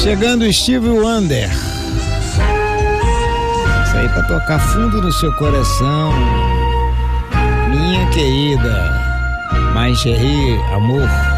Chegando Stevie Wonder. Isso aí pra tocar fundo no seu coração. Minha querida, mais chérie, amor.